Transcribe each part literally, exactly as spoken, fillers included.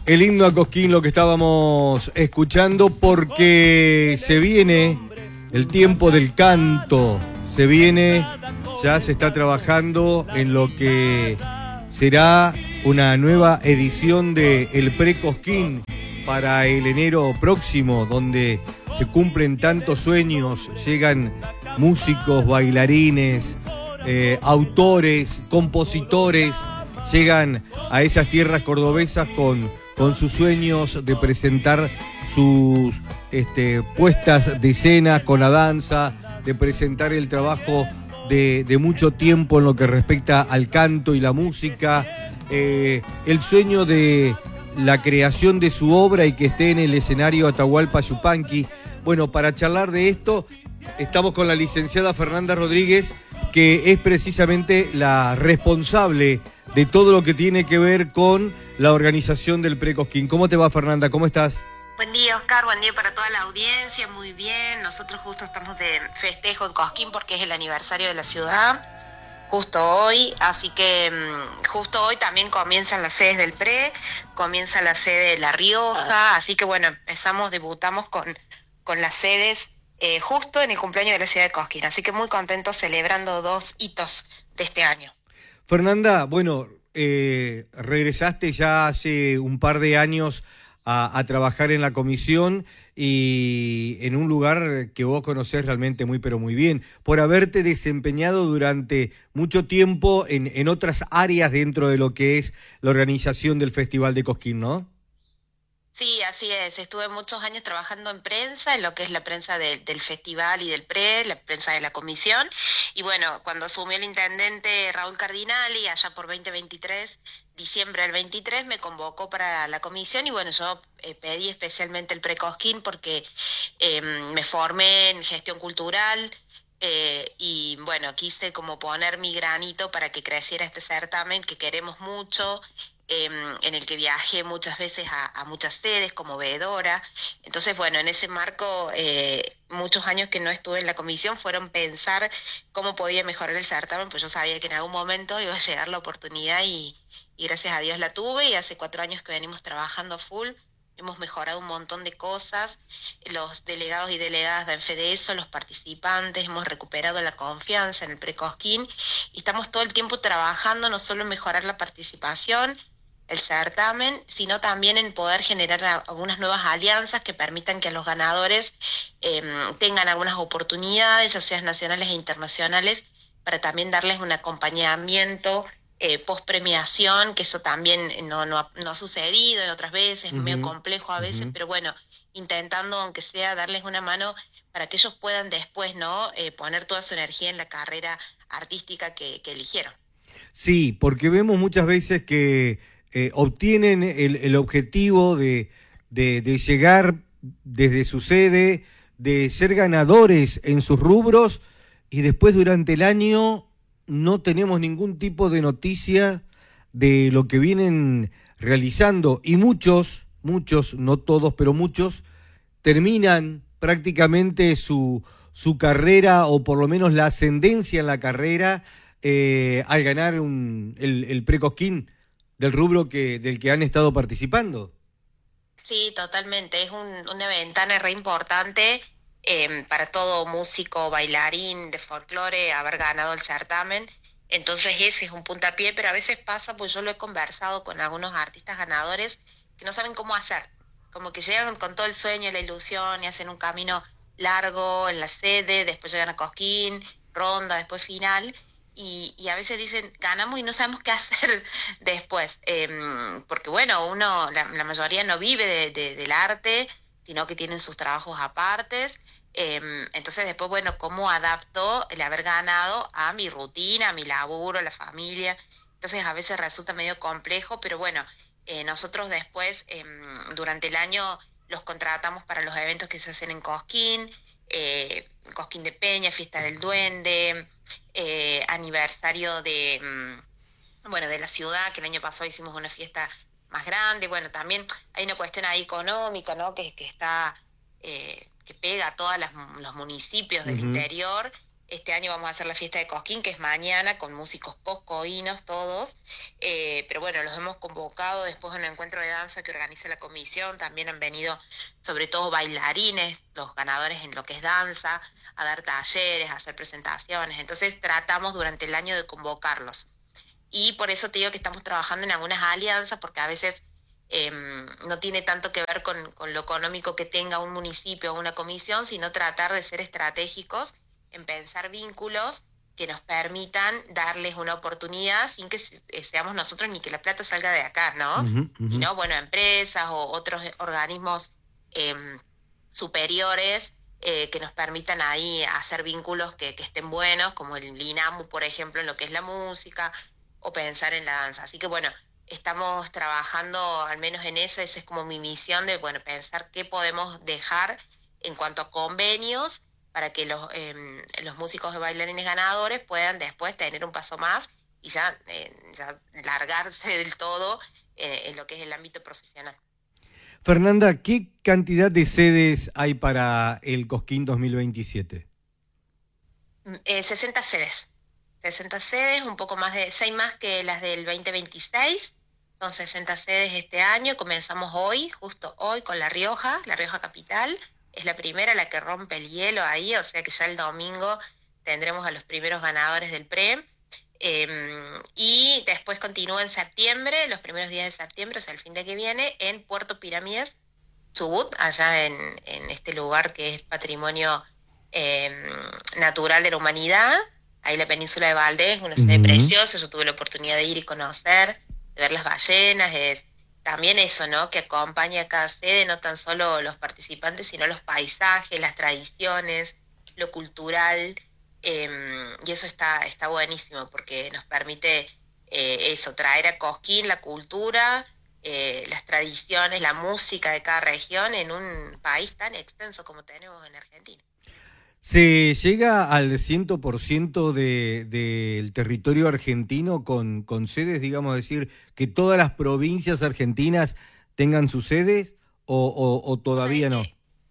El himno a Cosquín, lo que estábamos escuchando, porque se viene el tiempo del canto, se viene, ya se está trabajando en lo que será una nueva edición de El Pre-Cosquín para el enero próximo, donde se cumplen tantos sueños, llegan músicos, bailarines, eh, autores, compositores, llegan a esas tierras cordobesas con, con sus sueños de presentar sus este, puestas de escena con la danza, de presentar el trabajo de, de mucho tiempo en lo que respecta al canto y la música, eh, el sueño de la creación de su obra y que esté en el escenario Atahualpa Yupanqui. Bueno, para charlar de esto, estamos con la licenciada Fernanda Rodríguez, que es precisamente la responsable de todo lo que tiene que ver con la organización del Pre-Cosquín. ¿Cómo te va, Fernanda? ¿Cómo estás? Buen día, Oscar, buen día para toda la audiencia, muy bien. Nosotros justo estamos de festejo en Cosquín porque es el aniversario de la ciudad, justo hoy, así que justo hoy también comienzan las sedes del Pre, comienza la sede de La Rioja, así que bueno, empezamos, debutamos con, con las sedes eh, justo en el cumpleaños de la ciudad de Cosquín, así que muy contentos celebrando dos hitos de este año. Fernanda, bueno, eh, regresaste ya hace un par de años a, a trabajar en la comisión y en un lugar que vos conocés realmente muy pero muy bien, por haberte desempeñado durante mucho tiempo en, en otras áreas dentro de lo que es la organización del Festival de Cosquín, ¿no? Sí, así es. Estuve muchos años trabajando en prensa, en lo que es la prensa de, del festival y del Pre, la prensa de la comisión. Y bueno, cuando asumió el intendente Raúl Cardinali, allá por veinte veintitrés, diciembre del veintitrés, me convocó para la comisión y bueno, yo eh, pedí especialmente el Pre-Cosquín porque eh, me formé en gestión cultural. Eh, y bueno, quise como poner mi granito para que creciera este certamen que queremos mucho, eh, en el que viajé muchas veces a, a muchas sedes como veedora. Entonces, bueno, en ese marco, eh, muchos años que no estuve en la comisión fueron pensar cómo podía mejorar el certamen, pues yo sabía que en algún momento iba a llegar la oportunidad y, y gracias a Dios la tuve, y hace cuatro años que venimos trabajando a full. Hemos mejorado un montón de cosas, los delegados y delegadas dan fe de eso, los participantes, hemos recuperado la confianza en el Pre-Cosquín y estamos todo el tiempo trabajando no solo en mejorar la participación, el certamen, sino también en poder generar algunas nuevas alianzas que permitan que los ganadores eh, tengan algunas oportunidades, ya sean nacionales e internacionales, para también darles un acompañamiento Eh, post-premiación, que eso también no, no, ha, no ha sucedido en otras veces, uh-huh. medio complejo a veces, uh-huh. pero bueno, intentando aunque sea darles una mano para que ellos puedan después, ¿no? Eh, poner toda su energía en la carrera artística que, que eligieron. Sí, porque vemos muchas veces que eh, obtienen el, el objetivo de, de, de llegar desde su sede, de ser ganadores en sus rubros, y después durante el año no tenemos ningún tipo de noticia de lo que vienen realizando, y muchos, muchos, no todos, pero muchos, terminan prácticamente su, su carrera, o por lo menos la ascendencia en la carrera, eh, al ganar un, el, el Pre-Cosquín del rubro que, del que han estado participando. Sí, totalmente, es un, una ventana re importante. Eh, para todo músico, bailarín de folclore, haber ganado el certamen. Entonces ese es un puntapié, pero a veces pasa, pues yo lo he conversado con algunos artistas ganadores que no saben cómo hacer, como que llegan con todo el sueño y la ilusión y hacen un camino largo en la sede, después llegan a Cosquín, ronda, después final, y, y a veces dicen, ganamos y no sabemos qué hacer después, eh, porque bueno, uno, la, la mayoría no vive de, de, del arte, sino que tienen sus trabajos apartes. Eh, entonces después, bueno, ¿cómo adapto el haber ganado a mi rutina, a mi laburo, a la familia? Entonces a veces resulta medio complejo, pero bueno, eh, nosotros después, eh, durante el año, los contratamos para los eventos que se hacen en Cosquín, eh, Cosquín de Peña, Fiesta del Duende, eh, aniversario de, bueno, de la ciudad, que el año pasado hicimos una fiesta más grande. Bueno, también hay una cuestión ahí económica, ¿no? Que, que está, eh, que pega a todos los municipios del uh-huh. interior, Este año vamos a hacer la fiesta de Cosquín, que es mañana, con músicos coscoínos todos, eh, pero bueno, los hemos convocado después de un encuentro de danza que organiza la comisión, también han venido sobre todo bailarines, los ganadores en lo que es danza, a dar talleres, a hacer presentaciones, entonces tratamos durante el año de convocarlos. Y por eso te digo que estamos trabajando en algunas alianzas, porque a veces eh, no tiene tanto que ver con, con lo económico que tenga un municipio o una comisión, sino tratar de ser estratégicos en pensar vínculos que nos permitan darles una oportunidad sin que seamos nosotros ni que la plata salga de acá, ¿no? Uh-huh, uh-huh. Sino, bueno, empresas o otros organismos eh, superiores eh, que nos permitan ahí hacer vínculos que, que estén buenos, como el INAMU, por ejemplo, en lo que es la música, o pensar en la danza. Así que, bueno, estamos trabajando al menos en eso, esa es como mi misión de, bueno, pensar qué podemos dejar en cuanto a convenios para que los, eh, los músicos de bailarines ganadores puedan después tener un paso más y ya, eh, ya largarse del todo eh, en lo que es el ámbito profesional. Fernanda, ¿qué cantidad de sedes hay para el Cosquín dos mil veintisiete? Eh, sesenta sedes. sesenta sedes, un poco más de, seis más que las del veinte veintiséis. Son sesenta sedes este año. Comenzamos hoy, justo hoy, con La Rioja, La Rioja Capital. Es la primera la que rompe el hielo ahí, o sea que ya el domingo tendremos a los primeros ganadores del PRE. Eh, y después continúa en septiembre, los primeros días de septiembre, o sea, el fin de que viene, en Puerto Pirámides, Chubut, allá en, en este lugar que es patrimonio eh, natural de la humanidad. Ahí la península de Valdés, una sede uh-huh. preciosa. Yo tuve la oportunidad de ir y conocer, de ver las ballenas, es también eso, ¿no? Que acompaña a cada sede, no tan solo los participantes, sino los paisajes, las tradiciones, lo cultural, eh, y eso está, está buenísimo, porque nos permite eh, eso, traer a Cosquín la cultura, eh, las tradiciones, la música de cada región en un país tan extenso como tenemos en Argentina. ¿Se llega al cien por ciento de, del territorio argentino con, con sedes, digamos, decir, que todas las provincias argentinas tengan sus sedes o, o, o todavía no?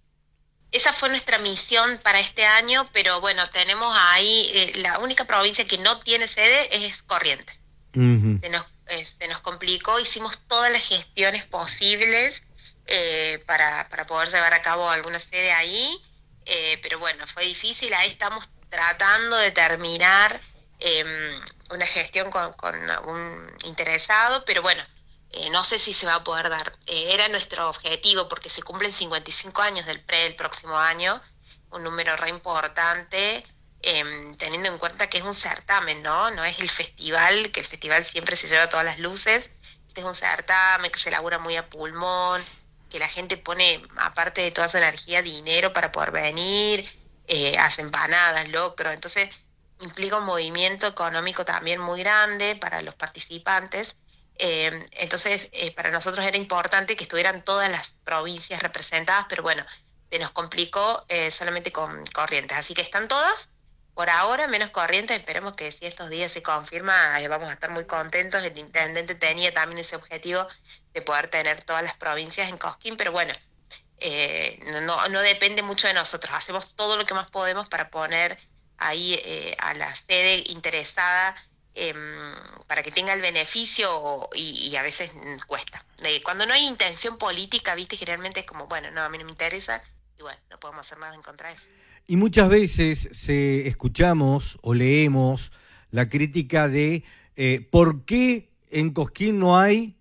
Esa fue nuestra misión para este año, pero bueno, tenemos ahí, eh, la única provincia que no tiene sede es Corrientes. Uh-huh. Se nos, eh, se nos complicó, hicimos todas las gestiones posibles eh, para, para poder llevar a cabo alguna sede ahí. Eh, pero bueno, fue difícil, ahí estamos tratando de terminar eh, una gestión con, con un interesado, pero bueno, eh, no sé si se va a poder dar. Eh, era nuestro objetivo porque se cumplen cincuenta y cinco años del PRE el próximo año, un número re importante, eh, teniendo en cuenta que es un certamen, ¿no? No es el festival, que el festival siempre se lleva todas las luces, este es un certamen que se elabora muy a pulmón, que la gente pone, aparte de toda su energía, dinero para poder venir, eh, hace empanadas, locro, entonces implica un movimiento económico también muy grande para los participantes, eh, entonces eh, para nosotros era importante que estuvieran todas las provincias representadas, pero bueno, se nos complicó eh, solamente con Corrientes, así que están todas, por ahora, menos Corrientes, esperemos que si estos días se confirma, eh, vamos a estar muy contentos. El intendente tenía también ese objetivo de poder tener todas las provincias en Cosquín, pero bueno, eh, no, no depende mucho de nosotros, hacemos todo lo que más podemos para poner ahí eh, a la sede interesada eh, para que tenga el beneficio y, y a veces cuesta. Eh, cuando no hay intención política, viste, generalmente es como, bueno, no, a mí no me interesa y bueno, no podemos hacer nada en contra de eso. Y muchas veces se escuchamos o leemos la crítica de eh, ¿por qué en Cosquín no hay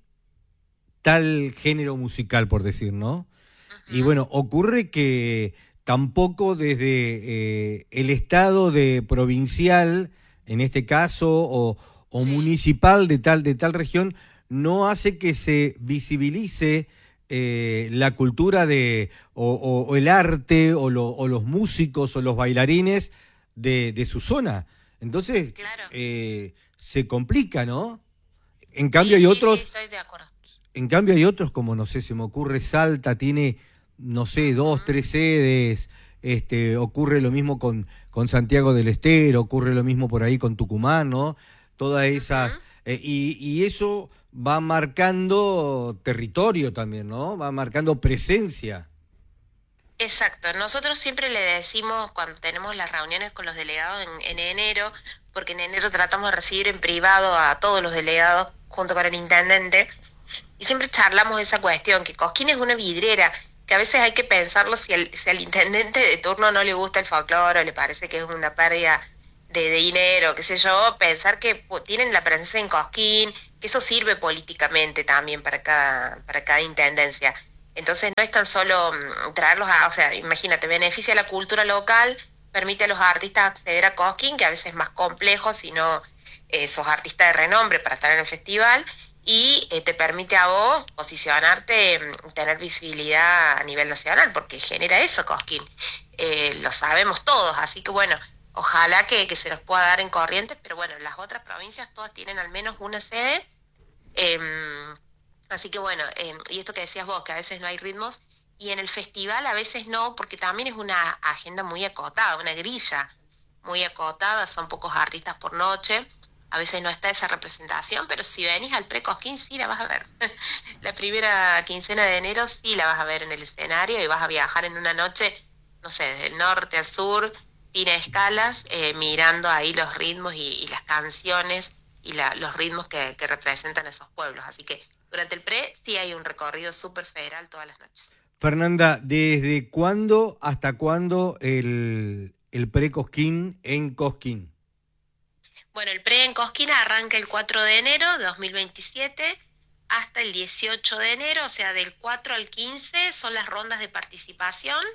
tal género musical, por decir, ¿no? Uh-huh. Y bueno, ocurre que tampoco desde eh, el estado de provincial, en este caso, o, o sí. municipal de tal, de tal región, no hace que se visibilice Eh, la cultura de o, o, o el arte o, lo, o los músicos o los bailarines de, de su zona. Entonces claro. eh, se complica, ¿no? En cambio sí, hay sí, otros, sí, estoy de acuerdo. En cambio hay otros como no sé, se me ocurre Salta tiene no sé dos, uh-huh. tres sedes. Este, ocurre lo mismo con con Santiago del Estero, ocurre lo mismo por ahí con Tucumán, ¿no? Todas esas uh-huh. eh, y, y eso va marcando territorio también, ¿no? Va marcando presencia. Exacto, nosotros siempre le decimos cuando tenemos las reuniones con los delegados en, en enero, porque en enero tratamos de recibir en privado a todos los delegados junto con el intendente, y siempre charlamos esa cuestión, que Cosquín es una vidriera, que a veces hay que pensarlo si, el, si al intendente de turno no le gusta el folclore, o le parece que es una pérdida de, de dinero, qué sé yo, pensar que pu- tienen la presencia en Cosquín, que eso sirve políticamente también para cada, para cada intendencia. Entonces no es tan solo mm, traerlos a, o sea, imagínate, beneficia a la cultura local, permite a los artistas acceder a Cosquín, que a veces es más complejo, si no eh, sos artista de renombre para estar en el festival, y eh, te permite a vos posicionarte, mm, tener visibilidad a nivel nacional, porque genera eso Cosquín. Eh, lo sabemos todos, así que bueno, ojalá que, que se nos pueda dar en Corrientes, pero bueno, las otras provincias todas tienen al menos una sede. em, Así que bueno, em, y esto que decías vos, que a veces no hay ritmos, y en el festival a veces no, porque también es una agenda muy acotada, una grilla muy acotada, son pocos artistas por noche, a veces no está esa representación, pero si venís al Pre-Cosquín sí la vas a ver. La primera quincena de enero sí la vas a ver en el escenario y vas a viajar en una noche, no sé, del norte al sur, sin escalas, eh, mirando ahí los ritmos y, y las canciones y la, los ritmos que, que representan esos pueblos. Así que durante el pre sí hay un recorrido súper federal todas las noches. Fernanda, ¿desde cuándo hasta cuándo el, el pre-Cosquín en Cosquín? Bueno, el pre en Cosquín arranca el cuatro de enero de dos mil veintisiete hasta el dieciocho de enero, o sea, del cuatro al quince son las rondas de participación.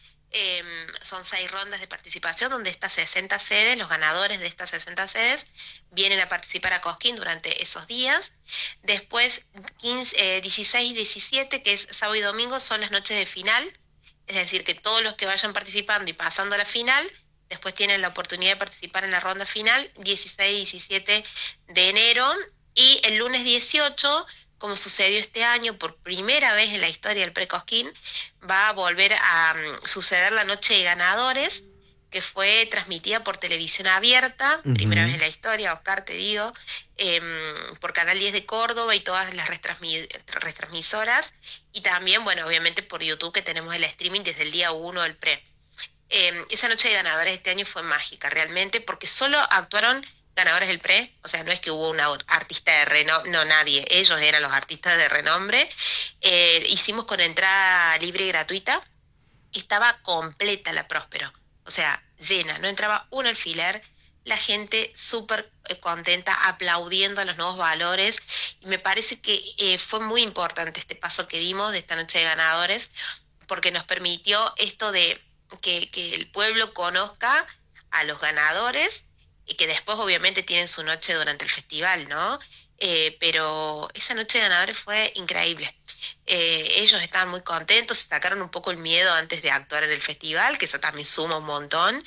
Eh, Son seis rondas de participación donde estas sesenta sedes, los ganadores de estas sesenta sedes, vienen a participar a Cosquín durante esos días. Después, quince, eh, dieciséis y diecisiete, que es sábado y domingo, son las noches de final. Es decir, que todos los que vayan participando y pasando a la final, después tienen la oportunidad de participar en la ronda final, dieciséis y diecisiete de enero. Y el lunes dieciocho, como sucedió este año por primera vez en la historia del Pre-Cosquín, va a volver a um, suceder la Noche de Ganadores, que fue transmitida por televisión abierta, primera vez Ujú. en la historia, Oscar, te digo, eh, por Canal diez de Córdoba y todas las retransmi retransmisoras, y también, bueno, obviamente por YouTube, que tenemos el streaming desde el día uno del Pre. Eh, esa noche de ganadores este año fue mágica, realmente, porque solo actuaron ganadores del pre, o sea, no es que hubo una artista de renombre, no, nadie, ellos eran los artistas de renombre. Eh, hicimos con entrada libre y gratuita, y estaba completa la Próspero, o sea, llena, no entraba un alfiler, la gente súper eh, contenta, aplaudiendo a los nuevos valores, y me parece que eh, fue muy importante este paso que dimos de esta noche de ganadores, porque nos permitió esto de que, que el pueblo conozca a los ganadores y que después obviamente tienen su noche durante el festival, ¿no? Eh, pero esa noche de ganadores fue increíble. Eh, ellos estaban muy contentos, se sacaron un poco el miedo antes de actuar en el festival, que eso también suma un montón.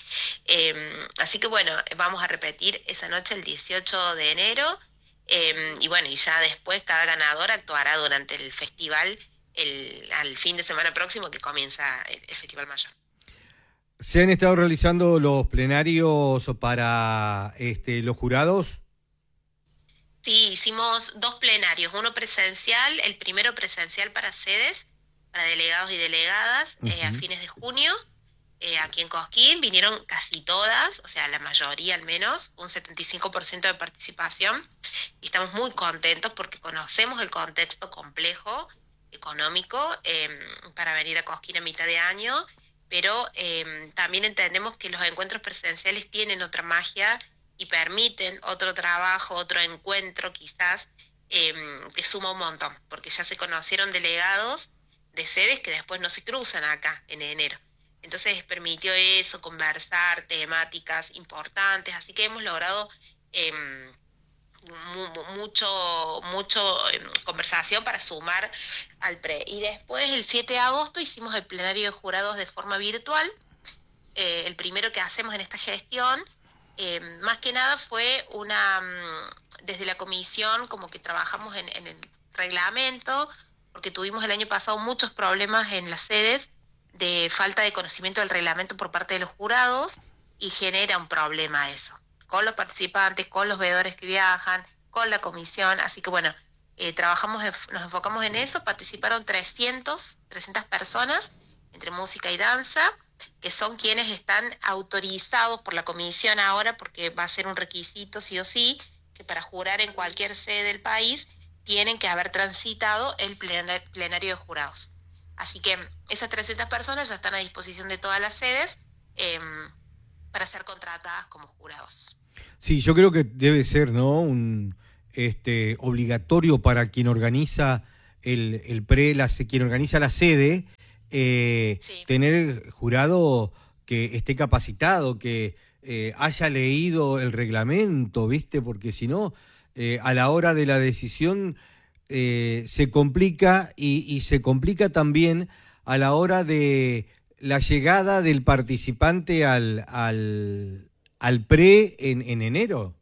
Eh, así que bueno, vamos a repetir esa noche el dieciocho de enero. Eh, y bueno, y ya después cada ganador actuará durante el festival el, al fin de semana próximo que comienza el, el Festival Mayor. ¿Se han estado realizando los plenarios para este, los jurados? Sí, hicimos dos plenarios, uno presencial, el primero presencial para sedes, para delegados y delegadas, eh, a Ujú. fines de junio, eh, aquí en Cosquín, vinieron casi todas, o sea, la mayoría al menos, un setenta y cinco por ciento de participación, y estamos muy contentos porque conocemos el contexto complejo, económico, eh, para venir a Cosquín a mitad de año, pero eh, también entendemos que los encuentros presenciales tienen otra magia y permiten otro trabajo, otro encuentro quizás, eh, que suma un montón, porque ya se conocieron delegados de sedes que después no se cruzan acá en enero. Entonces permitió eso, conversar temáticas importantes, así que hemos logrado eh, mu- mucho, mucho eh, conversación para sumar al pre. Y después el siete de agosto hicimos el plenario de jurados de forma virtual, eh, el primero que hacemos en esta gestión. Eh, más que nada fue una, mm, desde la comisión como que trabajamos en, en el reglamento, porque tuvimos el año pasado muchos problemas en las sedes de falta de conocimiento del reglamento por parte de los jurados, y genera un problema eso, con los participantes, con los veedores que viajan, con la comisión, así que bueno, eh, trabajamos, nos enfocamos en eso, participaron trescientas personas, entre música y danza, que son quienes están autorizados por la comisión ahora, porque va a ser un requisito sí o sí, que para jurar en cualquier sede del país tienen que haber transitado el plenario de jurados. Así que esas trescientas personas ya están a disposición de todas las sedes eh, para ser contratadas como jurados. Sí, yo creo que debe ser, ¿no? Un este obligatorio para quien organiza el, el pre, la, quien organiza la sede, eh, sí. tener jurado que esté capacitado, que eh, haya leído el reglamento, ¿viste? Porque si no, eh, a la hora de la decisión eh, se complica y, y se complica también a la hora de la llegada del participante al, al, al pre en, en enero.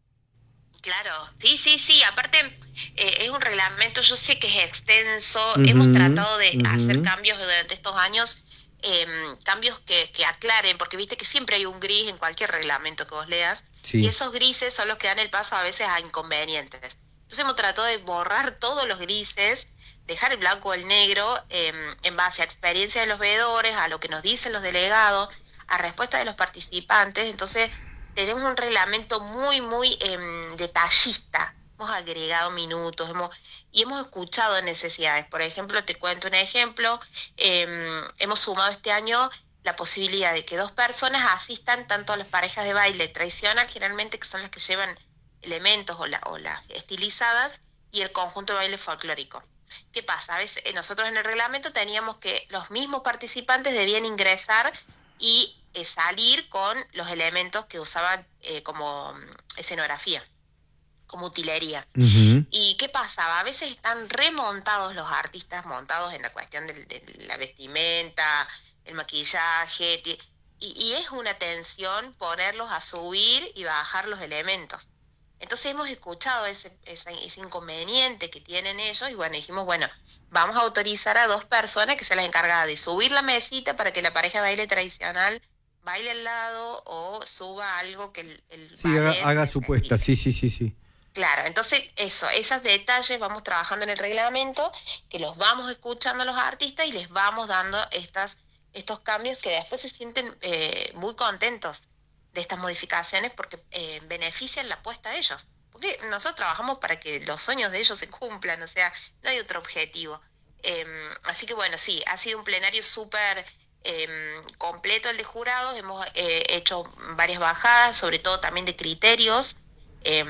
Claro, sí, sí, sí, aparte eh, es un reglamento, yo sé que es extenso, uh-huh, hemos tratado de uh-huh. hacer cambios durante estos años, eh, cambios que, que aclaren, porque viste que siempre hay un gris en cualquier reglamento que vos leas, sí. y esos grises son los que dan el paso a veces a inconvenientes. Entonces hemos tratado de borrar todos los grises, dejar el blanco o el negro eh, en base a experiencia de los veedores, a lo que nos dicen los delegados, a respuesta de los participantes. Entonces tenemos un reglamento muy, muy eh, detallista. Hemos agregado minutos hemos y hemos escuchado necesidades. Por ejemplo, te cuento un ejemplo. Eh, hemos sumado este año la posibilidad de que dos personas asistan tanto a las parejas de baile tradicional, generalmente que son las que llevan elementos o, la, o las estilizadas, y el conjunto de baile folclórico. ¿Qué pasa? A veces nosotros en el reglamento teníamos que los mismos participantes debían ingresar y eh, salir con los elementos que usaban eh, como escenografía, como utilería. Uh-huh. ¿Y qué pasaba? A veces están remontados los artistas, montados en la cuestión de, de la vestimenta, el maquillaje, y, y es una tensión ponerlos a subir y bajar los elementos. Entonces hemos escuchado ese, ese, ese inconveniente que tienen ellos y bueno, dijimos, bueno, vamos a autorizar a dos personas que sean las encargadas de subir la mesita para que la pareja de baile tradicional baile al lado o suba algo que el, el sí, haga, haga su puesta, sí, sí, sí, sí. Claro, entonces eso, esos detalles vamos trabajando en el reglamento, que los vamos escuchando a los artistas y les vamos dando estas estos cambios que después se sienten eh, muy contentos de estas modificaciones porque eh, benefician la apuesta de ellos. Porque nosotros trabajamos para que los sueños de ellos se cumplan, o sea, no hay otro objetivo. Eh, así que bueno, sí, ha sido un plenario súper eh, completo el de jurados, hemos eh, hecho varias bajadas, sobre todo también de criterios eh,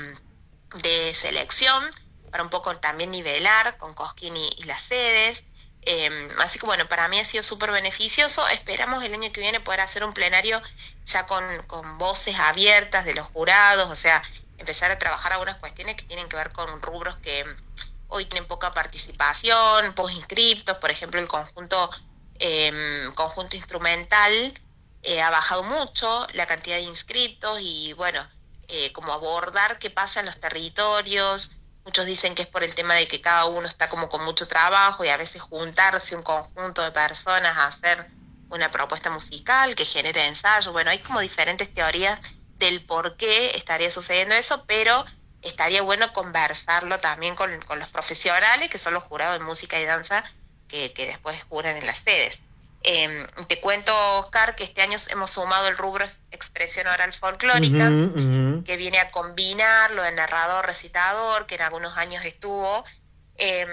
de selección, para un poco también nivelar con Cosquín y, y las sedes. Eh, así que bueno, para mí ha sido súper beneficioso. Esperamos el año que viene poder hacer un plenario ya con, con voces abiertas de los jurados, o sea, empezar a trabajar algunas cuestiones que tienen que ver con rubros que hoy tienen poca participación, pocos inscriptos. Por ejemplo, el conjunto eh, conjunto instrumental eh, ha bajado mucho la cantidad de inscriptos y bueno, eh, como abordar qué pasa en los territorios. Muchos dicen que es por el tema de que cada uno está como con mucho trabajo y a veces juntarse un conjunto de personas a hacer una propuesta musical que genere ensayo. Bueno, hay como diferentes teorías del por qué estaría sucediendo eso, pero estaría bueno conversarlo también con, con los profesionales, que son los jurados de música y danza, que, que después juran en las sedes. Eh, te cuento, Oscar, que este año hemos sumado el rubro expresión oral folclórica, uh-huh, uh-huh. que viene a combinar lo de narrador, recitador, que en algunos años estuvo. Eh,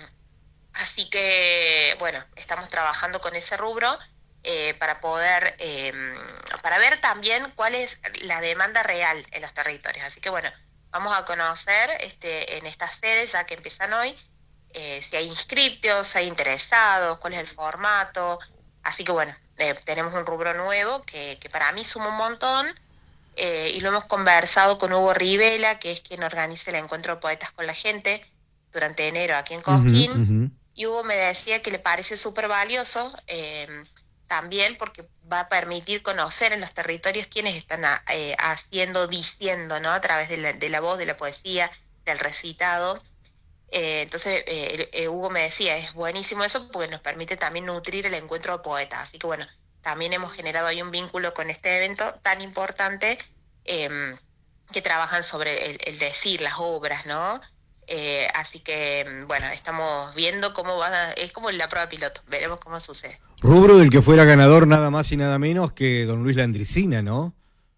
así que, bueno, estamos trabajando con ese rubro eh, para poder, eh, para ver también cuál es la demanda real en los territorios. Así que, bueno, vamos a conocer este, en estas sedes, ya que empiezan hoy, eh, si hay inscriptos, si hay interesados, cuál es el formato. Así que bueno, eh, tenemos un rubro nuevo que, que para mí suma un montón eh, y lo hemos conversado con Hugo Rivela, que es quien organiza el encuentro de poetas con la gente durante enero aquí en Cosquín. Uh-huh, uh-huh. Y Hugo me decía que le parece súper valioso eh, también porque va a permitir conocer en los territorios quiénes están a, eh, haciendo, diciendo, ¿no? A través de la, de la voz, de la poesía, del recitado. Eh, entonces eh, eh, Hugo me decía, es buenísimo eso porque nos permite también nutrir el encuentro de poetas. Así que bueno, también hemos generado ahí un vínculo con este evento tan importante eh, que trabajan sobre el, el decir, las obras, ¿no? Eh, así que, bueno, estamos viendo cómo va, es como la prueba piloto, veremos cómo sucede. Rubro del que fuera ganador nada más y nada menos que don Luis Landricina, ¿no?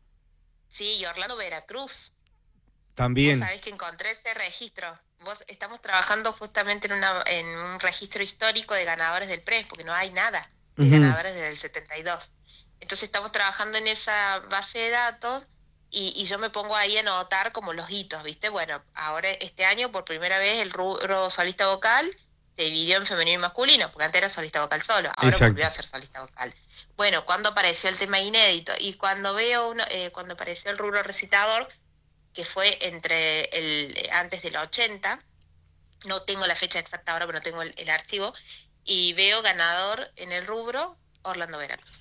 Sí, y Orlando Veracruz. También. Vos sabés que encontré ese registro. Vos estamos trabajando justamente en, una, en un registro histórico de ganadores del P R E, porque no hay nada de Uh-huh. ganadores desde el setenta y dos. Entonces estamos trabajando en esa base de datos y, y yo me pongo ahí a anotar como los hitos, ¿viste? Bueno, ahora este año por primera vez el rubro solista vocal se dividió en femenino y masculino, porque antes era solista vocal solo, ahora Exacto. volvió a ser solista vocal. Bueno, cuando apareció el tema inédito y cuando veo uno, eh, cuando apareció el rubro recitador, que fue entre el antes del ochenta, no tengo la fecha exacta ahora, pero no tengo el, el archivo, y veo ganador en el rubro Orlando Veracruz.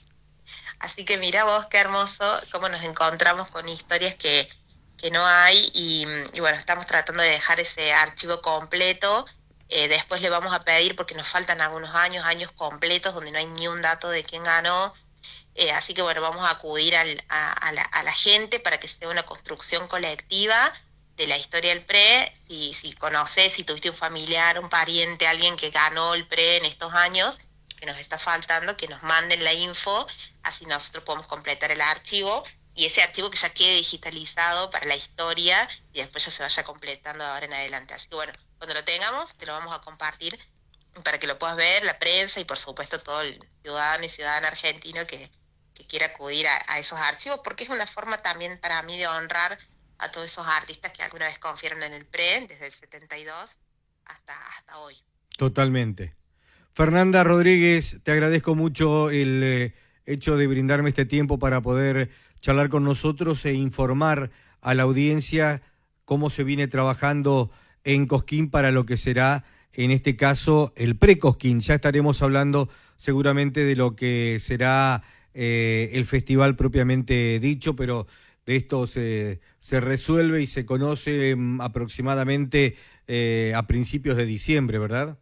Así que mira vos qué hermoso cómo nos encontramos con historias que, que no hay, y, y bueno, estamos tratando de dejar ese archivo completo. Eh, después le vamos a pedir, porque nos faltan algunos años, años completos donde no hay ni un dato de quién ganó. Eh, así que bueno, vamos a acudir al, a, a, la, a la gente para que sea una construcción colectiva de la historia del P R E. Si, si conoces, si tuviste un familiar, un pariente, alguien que ganó el P R E en estos años, que nos está faltando, que nos manden la info, así nosotros podemos completar el archivo, y ese archivo que ya quede digitalizado para la historia, y después ya se vaya completando de ahora en adelante. Así que bueno, cuando lo tengamos, te lo vamos a compartir para que lo puedas ver, la prensa y por supuesto todo el ciudadano y ciudadana argentino que que quiera acudir a, a esos archivos, porque es una forma también para mí de honrar a todos esos artistas que alguna vez confiaron en el P R E, desde el setenta y dos hasta, hasta hoy. Totalmente. Fernanda Rodríguez, te agradezco mucho el eh, hecho de brindarme este tiempo para poder charlar con nosotros e informar a la audiencia cómo se viene trabajando en Cosquín para lo que será, en este caso, el pre-Cosquín. Ya estaremos hablando seguramente de lo que será Eh, el festival propiamente dicho, pero de esto se, se resuelve y se conoce um, aproximadamente eh, a principios de diciembre, ¿verdad?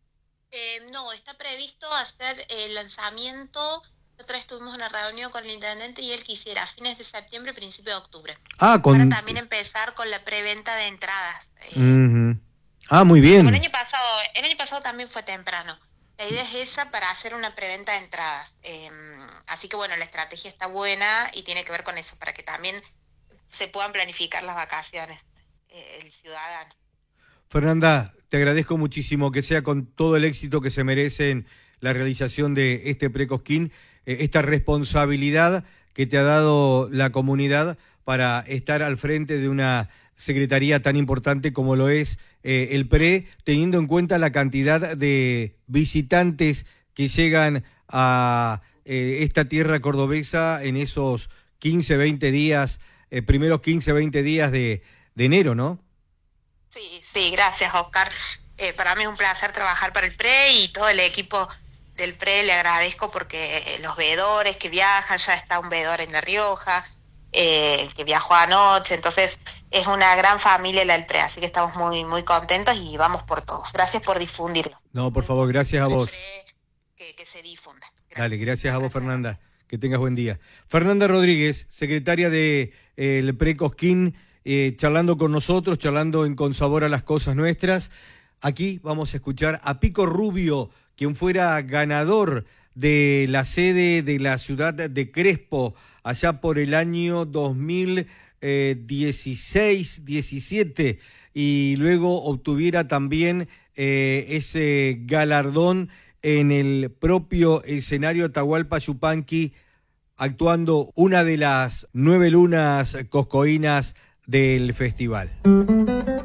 Eh, no, está previsto hacer el lanzamiento. Otra vez tuvimos una reunión con el intendente y él quisiera a fines de septiembre, principio de octubre. Ah, con... Para también empezar con la preventa de entradas. Eh, uh-huh. Ah, muy bien. Como el año pasado, el año pasado también fue temprano. La idea es esa, para hacer una preventa de entradas. Eh, así que bueno, la estrategia está buena y tiene que ver con eso, para que también se puedan planificar las vacaciones, eh, el ciudadano. Fernanda, te agradezco muchísimo, que sea con todo el éxito que se merece en la realización de este pre-Cosquín, eh, esta responsabilidad que te ha dado la comunidad para estar al frente de una secretaría tan importante como lo es eh, el P R E, teniendo en cuenta la cantidad de visitantes que llegan a eh, esta tierra cordobesa en esos quince, veinte días, eh, primeros quince, veinte días de, de enero, ¿no? Sí, sí, gracias, Oscar. Eh, para mí es un placer trabajar para el P R E y todo el equipo del P R E le agradezco, porque eh, los veedores que viajan, ya está un veedor en La Rioja, eh, que viajó anoche, entonces es una gran familia la del P R E, así que estamos muy muy contentos y vamos por todo. Gracias por difundirlo. No, por favor, gracias a vos. Que, que se difunda. Gracias. Dale, gracias a vos, Fernanda. Que tengas buen día. Fernanda Rodríguez, secretaria de eh, el pre-Cosquín, eh, charlando con nosotros, charlando en Con Sabor a las Cosas Nuestras. Aquí vamos a escuchar a Pico Rubio, quien fuera ganador de la sede de la ciudad de Crespo, allá por el año dos mil dieciséis diecisiete, y luego obtuviera también eh, ese galardón en el propio escenario Atahualpa Yupanqui, actuando una de las nueve lunas coscoínas del festival.